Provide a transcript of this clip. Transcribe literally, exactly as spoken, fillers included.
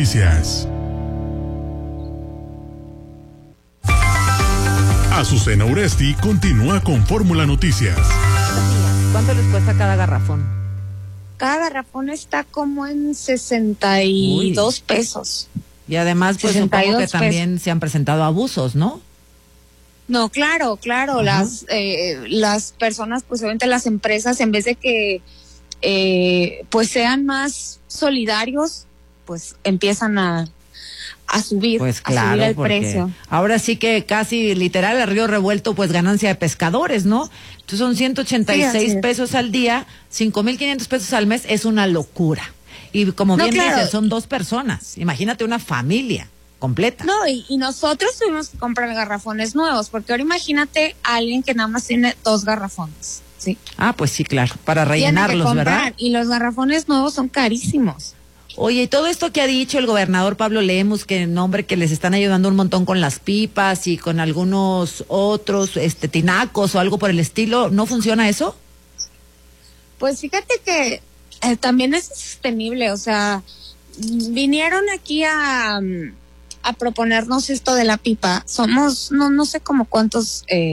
Noticias. Azucena Uresti continúa con Fórmula Noticias. ¿Cuánto les cuesta cada garrafón? Cada garrafón está como en sesenta y dos Uy. pesos. Y además, pues supongo que también pesos. se han presentado abusos, ¿no? No, claro, claro. Uh-huh. Las eh, las personas, pues obviamente las empresas, en vez de que eh, pues sean más solidarios, pues empiezan a a subir, pues claro, a subir el precio. Ahora sí que casi literal el río revuelto, pues ganancia de pescadores, ¿no? Entonces son ciento ochenta y seis sí, pesos al día, cinco mil quinientos pesos al mes, es una locura. Y como no, bien claro. dicen, son dos personas. Imagínate una familia completa. No, y, y nosotros tuvimos que comprar garrafones nuevos, porque ahora imagínate a alguien que nada más tiene dos garrafones, ¿sí? Ah, pues sí, claro, para rellenarlos, ¿verdad? Y los garrafones nuevos son carísimos. Oye, y todo esto que ha dicho el gobernador Pablo Lemus, que nombre que les están ayudando un montón con las pipas y con algunos otros este tinacos o algo por el estilo, ¿no funciona eso? Pues fíjate que eh, también es sostenible, o sea, vinieron aquí a, a proponernos esto de la pipa. Somos, no, no sé como cuántos... Eh,